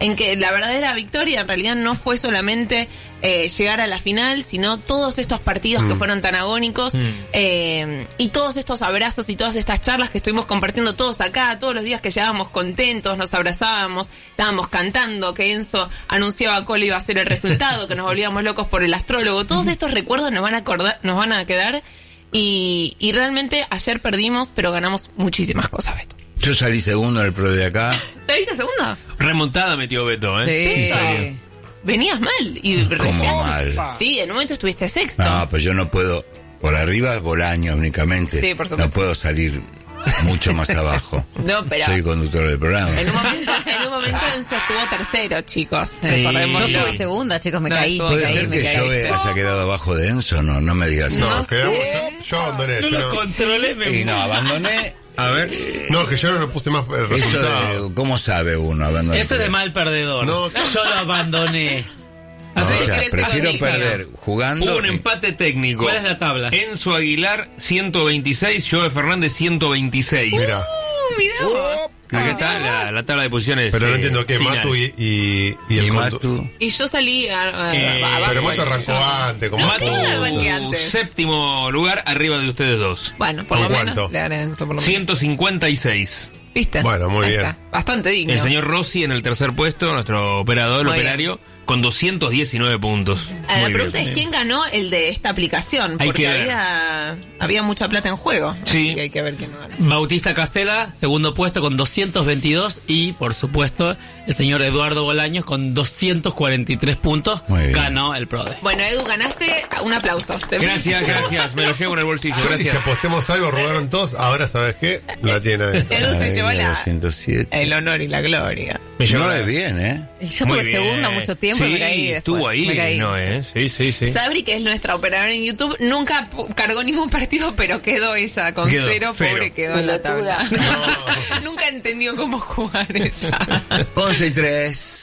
en que la verdadera victoria en realidad no fue solamente llegar a la final, sino todos estos partidos que fueron tan agónicos y todos estos abrazos y todas estas charlas que estuvimos compartiendo todos acá, todos los días que llegábamos contentos, nos abrazábamos, estábamos cantando, que Enzo anunciaba cuál iba a ser el resultado, que nos volvíamos locos por el astrólogo. Todos estos recuerdos nos van a quedar y realmente ayer perdimos, pero ganamos muchísimas cosas, Beto. Yo salí segundo en el pro de acá. ¿Saliste segundo? Remontada metió Beto, Sí. Beto. Venías mal. ¿Cómo mal? Sí, en un momento estuviste sexto. No, pues yo no puedo. Por arriba, Bolaño únicamente. Sí, por supuesto. No puedo salir mucho más abajo. No, pero soy conductor del programa. En un momento Enzo estuvo tercero, chicos. Sí. Yo Recordémoslo. estuve segunda, chicos, me caí. ¿Puede ser que yo haya quedado abajo de Enzo? No me digas eso. No, quedamos, sé. yo abandoné. No yo lo controlé, Y no, abandoné. A ver. no, que yo no le puse más Eso resultados. ¿cómo sabe uno abandonar? Eso es de mal perdedor. No. Yo lo abandoné. No, Así o sea, que prefiero así, perder jugando. Hubo un empate técnico. ¿Cuál es la tabla? Enzo Aguilar 126, Joe Fernández 126. Mira. Mirá vos. Acá está la tabla de posiciones. Pero no entiendo qué, final. Matu y Y el Matu. Y yo salí abajo. Pero Matu ahí. arrancó antes, como Matu, ¿Por qué no arranqué Matu. antes? séptimo lugar arriba de ustedes dos. Bueno, por ¿Con lo menos cuánto? le gané a Enzo, por lo menos. 156. ¿Viste? Bueno, muy Ahí bien. está. Bastante digno. El señor Rossi en el tercer puesto, nuestro operador, Muy operario, con 219 puntos. La Muy pregunta bien. es quién ganó el de esta aplicación, Hay porque que ver. había mucha plata en juego. Sí. Así que hay que ver quién lo ganó. Bautista Casela, segundo puesto con 222 y, por supuesto, el señor Eduardo Bolaños con 243 puntos. Muy bien. Ganó el PRODE. Bueno, Edu, ganaste un aplauso. Te Gracias, felicito. gracias. Me lo llevo en el bolsillo. Yo dije Gracias. apostemos algo, robaron todos. Ahora, ¿sabes qué? La tiene adentro. Edu se llevó 207. el honor y la gloria. Me llevo No la- es bien, ¿eh? Y yo Muy estuve bien. segunda mucho tiempo y me caí después. Estuvo ahí, Me caí. no, Sí. Sabri, que es nuestra operadora en YouTube, nunca cargó ningún partido, pero quedó ella con Quedó, cero. cero. Pobre, quedó en la tabla. Nunca entendió cómo jugar ella. 11-3.